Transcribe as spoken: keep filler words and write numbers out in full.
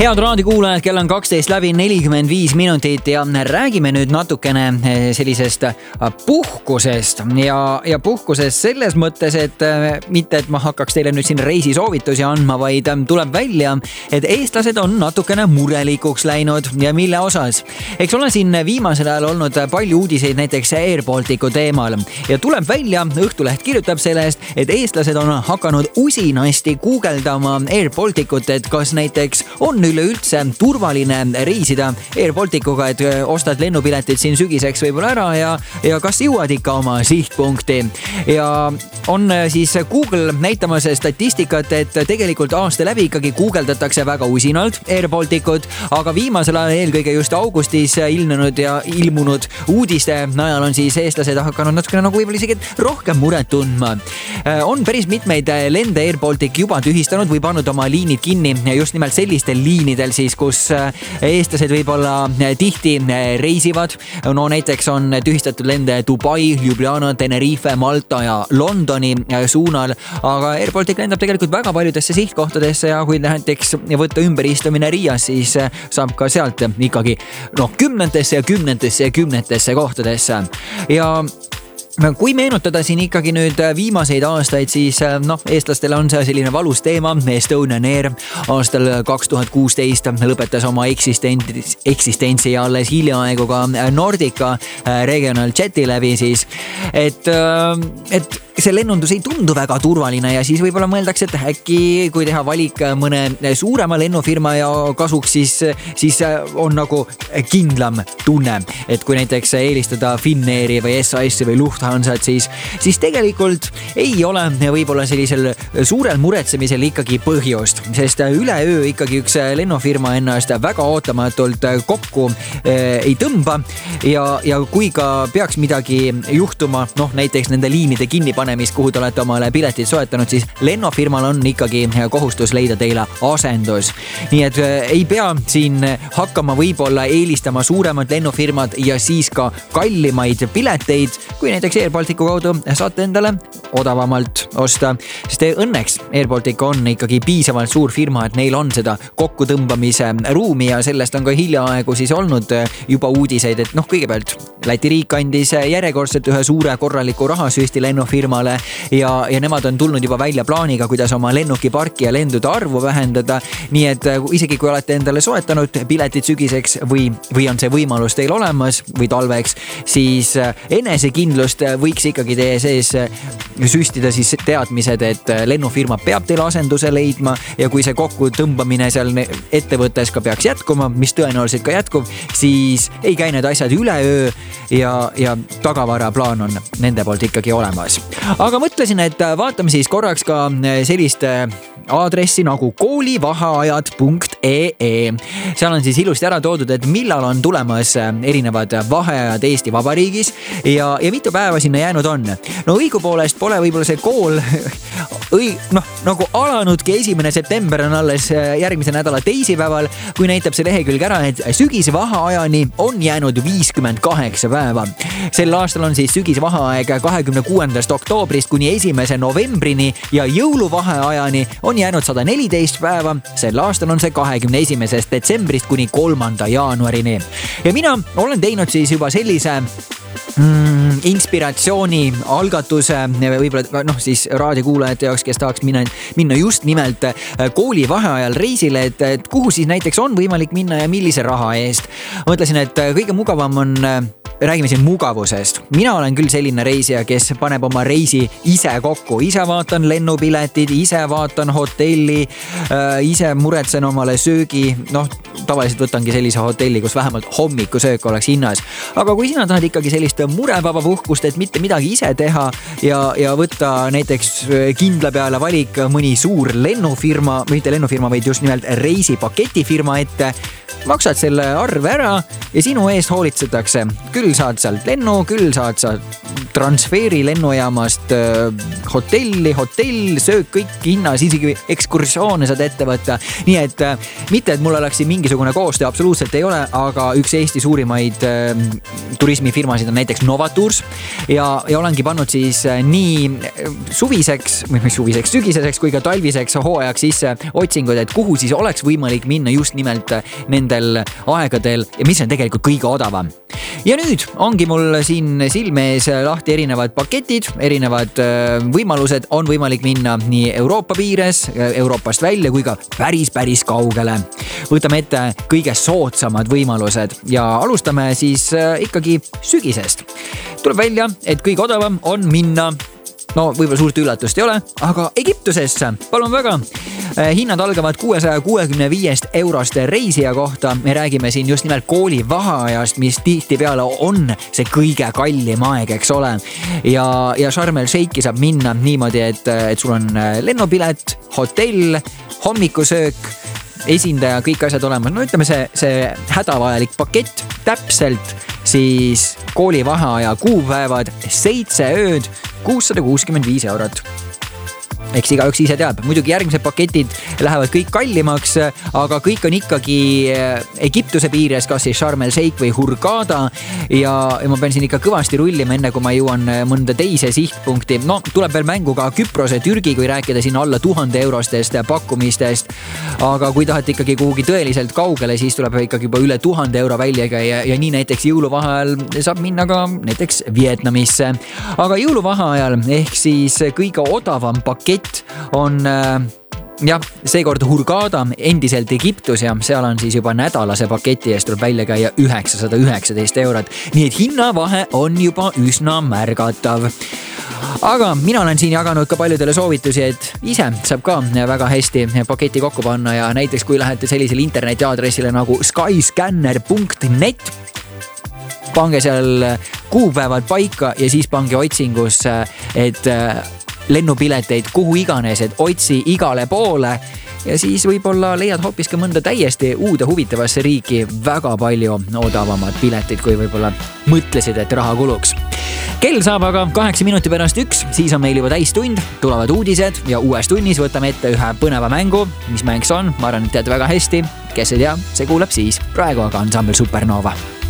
Head raadikuulajad, kell on kaksteist läbi nelikümmend viis minutit ja räägime nüüd natukene sellisest puhkusest ja, ja puhkusest selles mõttes, et mitte, et ma hakkaks teile nüüd siin reisisoovitusi andma, vaid tuleb välja, et eestlased on natukene murelikuks läinud ja mille osas. Eks ole siin viimasel ajal olnud palju uudiseid näiteks Air Balticu teemal ja tuleb välja, Õhtuleht kirjutab sellest, et eestlased on hakanud usinasti guugeldama Air Balticut, et kas näiteks on üleüldse turvaline reisida Air Balticuga, et ostad lennupiletid siin sügiseks võib-olla ära ja, ja kas jõuad ikka oma sihtpunkti. Ja on siis Google näitamas statistikat, et tegelikult aasta läbi ikkagi guugeldatakse väga usinalt Air Balticut, aga viimasel ajal eelkõige just augustis ilmunud ja ilmunud uudiste najal on siis eestlased hakanud natukene nagu võib-olla isegi rohkem muret tundma. On päris mitmeid lende Air Baltic juba tühistanud või pannud oma liinid kinni just nimelt sellistel liinidel siis, kus eestlased võib-olla tihti reisivad. No näiteks on tühistatud lende Dubai, Ljubljana, Tenerife, Malta ja Londoni suunal, aga Air Baltic lendab tegelikult väga paljudesse sihtkohtadesse ja kui näiteks võtta ümberistumine Riias, siis saab ka sealt ikkagi noh, kümnetesse ja kümnetesse ja kümnetesse kohtadesse. Ja kui meenutada siin ikkagi nüüd viimaseid aastaid, siis noh, eestlastele on see selline valus teema. Estonian Air aastal kaks tuhat kuusteist lõpetas oma eksistentsi, eksistentsi ja alles hiljaaegu ka Nordica Regional Jeti läbi siis, et, et see lennundus ei tundu väga turvaline ja siis võib-olla mõeldakse, et äkki kui teha valik mõne suurema lennufirma ja kasuks, siis, siis on nagu kindlam tunne, et kui näiteks eelistada Finnairi või S A S-i või Lufthansat, siis, siis tegelikult ei ole võib-olla sellisel suurel muretsemisel ikkagi põhjust, sest üleöö ikkagi üks lennufirma ennast väga ootamatult kokku äh, ei tõmba ja, ja kui ka peaks midagi juhtuma, noh näiteks nende liinide kinnipanemist, kuhu te olete omale piletid soetanud, siis lennufirmal on ikkagi kohustus leida teile asendus. Nii et ei pea siin hakkama võib-olla eelistama suuremad lennufirmad ja siis ka kallimaid pileteid, kui näiteks Air Balticu kaudu saate endale odavamalt osta. Sest õnneks Air Baltic on ikkagi piisavalt suur firma, et neil on seda kokkutõmbamise ruumi ja sellest on ka hiljaaegu siis olnud juba uudiseid, et noh, kõigepealt Läti riik andis järjekordselt ühe suure korraliku rahasüsti lennufirmale ja, ja nemad on tulnud juba välja plaaniga, kuidas oma lennukiparki ja lendude arvu vähendada. Nii et isegi kui olete endale soetanud piletid sügiseks või, või on see võimalus teil olemas või talveks, siis enesekindlust võiks ikkagi teie sees süstida siis teadmised, et lennufirma peab teile asenduse leidma ja kui see kokku tõmbamine seal ettevõttes ka peaks jätkuma, mis tõenäoliselt ka jätkub, siis ei käi need asjad üleöö ja, ja tagavaraplaan on nende poolt ikkagi olemas. Aga mõtlesin, et vaatame siis korraks ka sellist aadressi nagu koolivaheajad punkt ee. Seal on siis ilusti ära toodud, et millal on tulemas erinevad vaheajad Eesti Vabariigis ja, ja mitu päeva sinna jäänud on. No õigupoolest pole võib-olla see kool õi, noh, nagu alanudki esimene september on alles järgmise nädala teisipäeval, kui näitab see lehekülg ära, et sügisvaheajani on jäänud viiskümmend kaheksa päeva. Sel aastal on siis sügisvaheaeg kahekümne kuuendast oktoobrist kuni esimese novembrini ja jõuluvaheajani on jäänud sada neliteist päeva. Sel aastal on see kahekümne esimesest detsembrist kuni kolmanda jaanuarini. Ja mina olen teinud siis juba sellise mm, inspiratsiooni algatuse võib-olla noh siis raadiokuulajate jaoks, kes tahaks minna, minna just nimelt kooli vaheajal reisile, et, et kuhu siis näiteks on võimalik minna ja millise raha eest. Mõtlesin, et kõige mugavam on, räägime siin mugavusest. Mina olen küll selline reisija, kes paneb oma reisi ise kokku. Ise vaatan lennupiletid, ise vaatan hotelli, ise muretsen omale söögi. Noh, tavaliselt võtangi sellise hotelli, kus vähemalt hommikusöök oleks hinnas. Aga kui sina tahad ikkagi sellist murevaba puhkust, et mitte midagi ise teha ja, ja võtta näiteks kindla peale valik mõni suur lennufirma, mitte lennufirma, vaid just nimelt reisipaketifirma ette, maksad selle arve ära ja sinu eest hoolitsetakse. Küll saad sealt lennu, küll saad sa transfeeri lennujaamast hotelli, hotell, söök kõik hinnas, isegi ekskursioone saad ette võtta. Nii et mitte, et mul oleks siin mingisugune koostöö, absoluutselt ei ole, aga üks Eesti suurimaid turismifirmasid on näiteks Novatours ja, ja olengi pannud siis nii suviseks, või suviseks, sügiseseks kui ka talviseks hooajaks sisse otsingud, et kuhu siis oleks võimalik minna just nimelt nendel aegadel ja mis on tegelikult kõige odavam. Ja nüüd ongi mul siin silme ees lahti erinevad paketid, erinevad võimalused, on võimalik minna nii Euroopa piires, Euroopast välja kui ka päris, päris kaugele. Võtame ette kõige soodsamad võimalused ja alustame siis ikkagi sügisest. Tuleb välja, et kõige odavam on minna, no võib-olla suurt üllatust ei ole, aga Egiptusesse, palun väga. Hinnad algavad kuuesaja kuuekümne viiest eurost reisija kohta. Me räägime siin just nimelt kooli vaheajast, mis tihtipeale on see kõige kallim aeg, eks ole. Ja, ja Sharm el Sheikhi saab minna niimoodi, et, et sul on lennupilet, hotell, hommikusöök, esindaja, kõik asjad olemas. No ütleme see, see hädavajalik pakett täpselt siis kooli vaheaja kuupäevad, seitse ööd, kuussada kuuskümmend viis eurot. Eks igaüks ise teab. Muidugi järgmised paketid lähevad kõik kallimaks, aga kõik on ikkagi Egiptuse piires, kas siis Sharm el Sheikh või Hurghada ja, ja ma pean siin ikka kõvasti rullima, enne kui ma jõuan mõnda teise sihtpunkti. No, tuleb veel mängu ka Küprose, Türgi, kui rääkida siin alla tuhande eurostest pakkumistest. Aga kui tahate ikkagi kuhugi tõeliselt kaugele, siis tuleb ikkagi juba üle tuhande euro välja ja, ja nii näiteks jõuluvaheajal saab minna ka näiteks Vietnamisse. Aga jõuluvaheajal ehk siis kõige odavam pakett on jah, seekord Hurghada endiselt Egiptus ja seal on siis juba nädalase paketi eest tuleb välja käia üheksasada üheksateist eurot. Nii et hinnavahe on juba üsna märgatav. Aga mina olen siin jaganud ka paljudele soovitusi, et ise saab ka väga hästi paketi kokku panna ja näiteks kui lähete sellisele internetiaadressile nagu skyscanner punkt net, pange seal kuupäevad paika ja siis pange otsingusse, et lennupileteid kuhu iganes, et otsi igale poole ja siis võib-olla leiad hoopis ka mõnda täiesti uude huvitavasse riiki väga palju odavamad piletid, kui võib-olla mõtlesid, et raha kuluks. Kell saab aga kaheksa minuti pärast üks, siis on meil juba täistund, tulevad uudised ja uues tunnis võtame ette ühe põneva mängu. Mis mäng see on? Ma arvan, et teate väga hästi. Kes ei tea, see kuulab siis. Praegu aga ansambel Supernova.